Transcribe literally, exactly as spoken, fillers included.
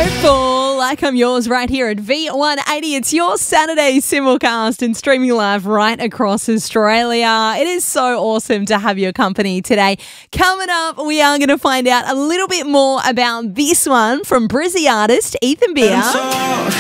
Hopeful, like I'm yours right here at V one eighty. It's your Saturday simulcast and streaming live right across Australia. It is so awesome to have your company today. Coming up, we are going to find out a little bit more about this one from Brizzy artist Ethan Beer.